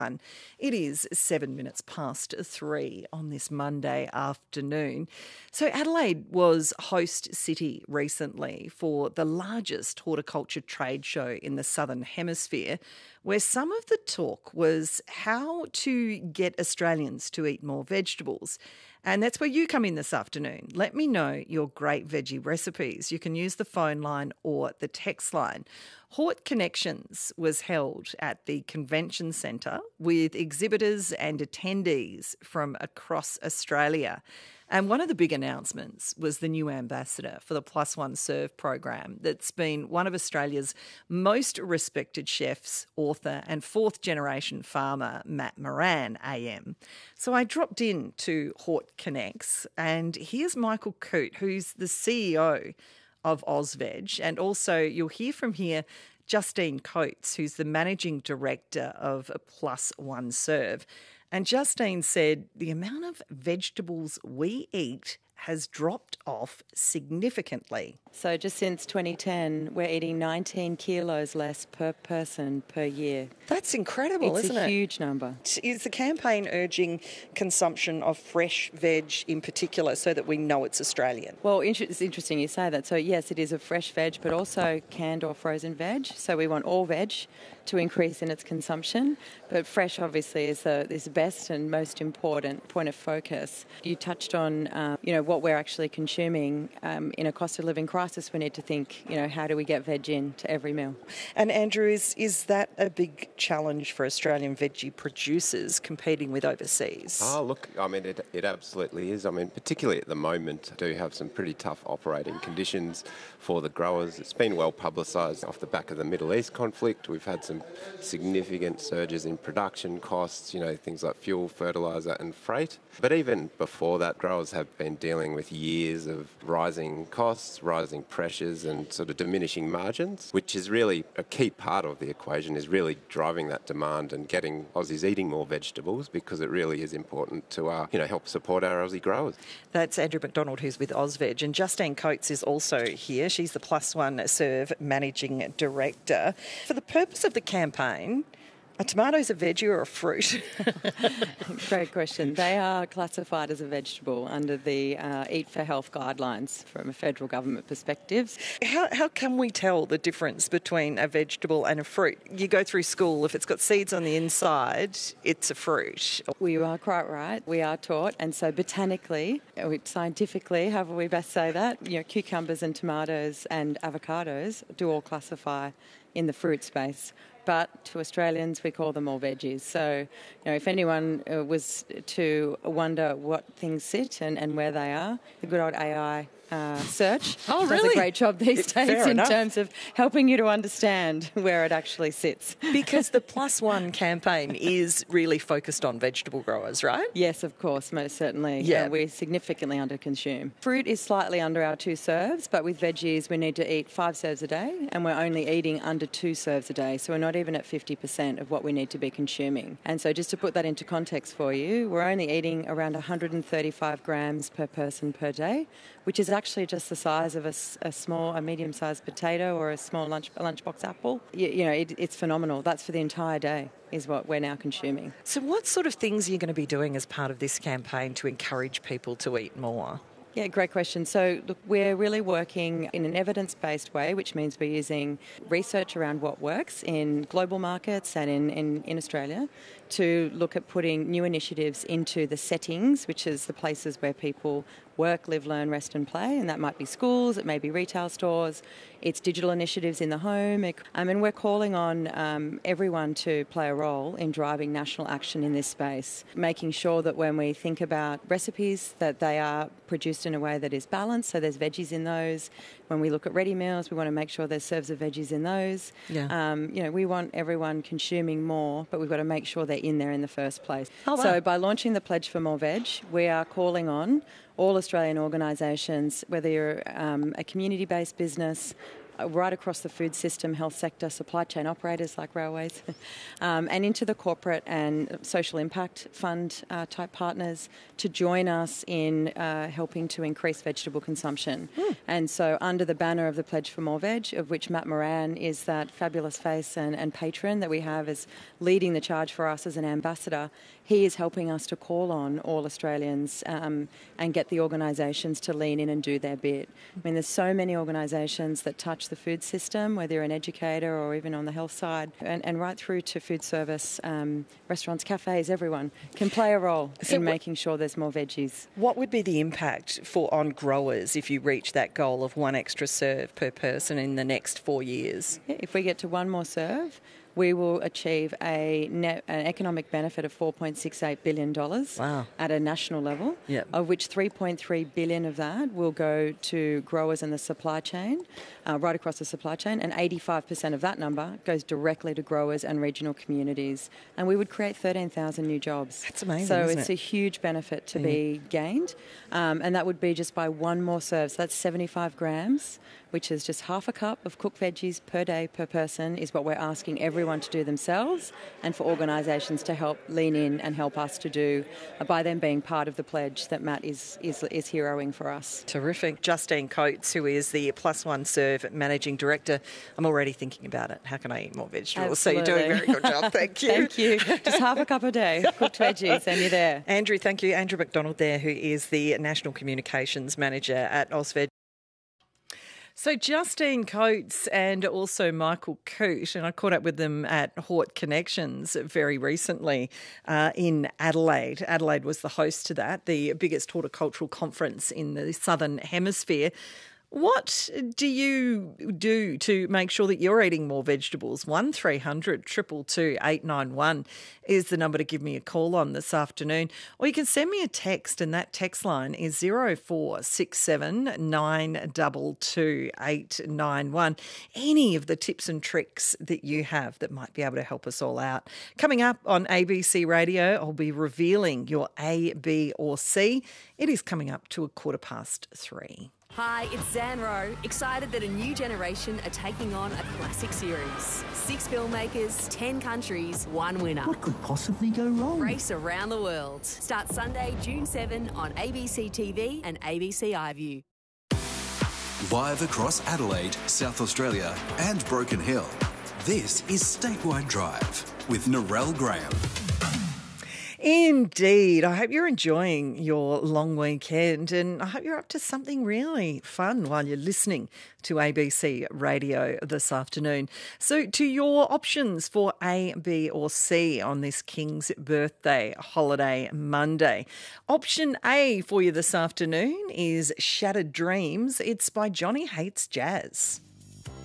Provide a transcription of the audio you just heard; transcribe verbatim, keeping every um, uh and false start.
It is seven minutes past three on this Monday afternoon. So Adelaide was host city recently for the largest horticulture trade show in the Southern Hemisphere, where some of the talk was how to get Australians to eat more vegetables. And that's where you come in this afternoon. Let me know your great veggie recipes. You can use the phone line or the text line. Hort Connections was held at the Convention Centre with exhibitors and attendees from across Australia. And one of the big announcements was the new ambassador for the Plus One Serve program that's been one of Australia's most respected chefs, author and fourth generation farmer, Matt Moran, A M. So I dropped in to Hort Connects, and here's Michael Coote, who's the C E O of AusVeg, and also you'll hear from here Justine Coates, who's the Managing Director of Plus One Serve. And Justine said the amount of vegetables we eat has dropped off significantly. So just since twenty ten, we're eating nineteen kilos less per person per year. That's incredible, it's isn't it? It's a huge number. Is the campaign urging consumption of fresh veg in particular so that we know it's Australian? Well, it's interesting you say that. So yes, it is a fresh veg, but also canned or frozen veg. So we want all veg to increase in its consumption, but fresh obviously is the, is the best and most important point of focus. You touched on, um, you know, what we're actually consuming um, in a cost of living crisis. We need to think, you know, how do we get veg in to every meal? And Andrew, is is that a big challenge for Australian veggie producers competing with overseas? Oh, look, I mean, it, it absolutely is. I mean, particularly at the moment, do have some pretty tough operating conditions for the growers. It's been well publicised off the back of the Middle East conflict. We've had some significant surges in production costs, you know, things like fuel, fertiliser and freight. But even before that, growers have been dealing with years of rising costs, rising pressures and sort of diminishing margins, which is really a key part of the equation, is really driving that demand and getting Aussies eating more vegetables, because it really is important to uh, you know, help support our Aussie growers. That's Andrew McDonald, who's with AusVeg, and Justine Coates is also here. She's the Plus One Serve Managing Director. For the purpose of the campaign, are tomatoes a veggie or a fruit? Great question. They are classified as a vegetable under the uh, Eat for Health guidelines from a federal government perspective. How, how can we tell the difference between a vegetable and a fruit? You go through school, if it's got seeds on the inside, it's a fruit. Well, you are quite right. We are taught, and so botanically, scientifically, however we best say that, you know, cucumbers and tomatoes and avocados do all classify in the fruit space. But to Australians, we call them all veggies. So, you know, if anyone uh, was to wonder what things sit and, and where they are, the good old A I uh, search oh, does really? a great job these It's days fair in enough. terms of helping you to understand where it actually sits. Because the Plus One campaign is really focused on vegetable growers, right? Yes, of course, most certainly. Yeah. Uh, we significantly under-consume. Fruit is slightly under our two serves, but with veggies we need to eat five serves a day, and we're only eating under two serves a day, so we're not even at fifty percent of what we need to be consuming. And so just to put that into context for you, we're only eating around one hundred thirty-five grams per person per day, which is actually just the size of a, a small, a medium-sized potato or a small lunch a lunchbox apple. You, you know, it, it's phenomenal. That's for the entire day, is what we're now consuming. So what sort of things are you going to be doing as part of this campaign to encourage people to eat more? Yeah, great question. So, look, we're really working in an evidence-based way, which means we're using research around what works in global markets and in, in, in Australia to look at putting new initiatives into the settings, which is the places where people work, live, learn, rest and play, and that might be schools, it may be retail stores, it's digital initiatives in the home. It, um, and we're calling on um, everyone to play a role in driving national action in this space, making sure that when we think about recipes that they are produced in a way that is balanced, so there's veggies in those. When we look at ready meals, we want to make sure there's serves of veggies in those. Yeah. Um, you know, we want everyone consuming more, but we've got to make sure they're in there in the first place. Oh, wow. So by launching the Pledge for More Veg, we are calling on all Australian organisations, whether you're um, a community-based business, right across the food system, health sector, supply chain operators like railways, um, and into the corporate and social impact fund uh, type partners to join us in uh, helping to increase vegetable consumption. Mm. And so under the banner of the Pledge for More Veg, of which Matt Moran is that fabulous face and, and patron that we have as leading the charge for us as an ambassador, he is helping us to call on all Australians um, and get the organisations to lean in and do their bit. I mean, there's so many organisations that touch the food system, whether you're an educator or even on the health side, and, and right through to food service, um, restaurants, cafes, everyone can play a role so in what, making sure there's more veggies. What would be the impact for on growers if you reach that goal of one extra serve per person in the next four years? Yeah, if we get to one more serve, we will achieve a net, an economic benefit of four point six eight billion dollars wow. at a national level, yep. of which three point three billion dollars of that will go to growers in the supply chain, uh, right across the supply chain, and eighty-five percent of that number goes directly to growers and regional communities. And we would create thirteen thousand new jobs. That's amazing, So isn't it's it? a huge benefit to yeah. be gained, um, and that would be just by one more serve. So that's seventy-five grams, which is just half a cup of cooked veggies per day per person, is what we're asking everyone to do themselves, and for organisations to help lean in and help us to do uh, by them being part of the pledge that Matt is, is, is heroing for us. Terrific. Justine Coates, who is the Plus One Serve Managing Director. I'm already thinking about it. How can I eat more vegetables? Absolutely. So you're doing a very good job. Thank you. Thank you. Just half a cup a day, cooked veggies, and you're there. Andrew, thank you. Andrew McDonald there, who is the National Communications Manager at AusVeg. So Justine Coates and also Michael Coote, and I caught up with them at Hort Connections very recently uh, in Adelaide. Adelaide was the host to that, the biggest horticultural conference in the Southern Hemisphere. What do you do to make sure that you're eating more vegetables? one three hundred two two two eight nine one is the number to give me a call on this afternoon. Or you can send me a text, and that text line is zero four six seven nine two two eight nine one. Any of the tips and tricks that you have that might be able to help us all out. Coming up on A B C Radio, I'll be revealing your A, B or C. It is coming up to a quarter past three. Hi, it's Zan Rowe, excited that a new generation are taking on a classic series. Six filmmakers, ten countries, one winner. What could possibly go wrong? Race around the world. Start Sunday, June seventh on A B C T V and A B C iView. Live across Adelaide, South Australia and Broken Hill, this is Statewide Drive with Narelle Graham. Indeed. I hope you're enjoying your long weekend, and I hope you're up to something really fun while you're listening to A B C Radio this afternoon. So to your options for A, B or C on this King's Birthday holiday Monday. Option A for you this afternoon is Shattered Dreams. It's by Johnny Hates Jazz.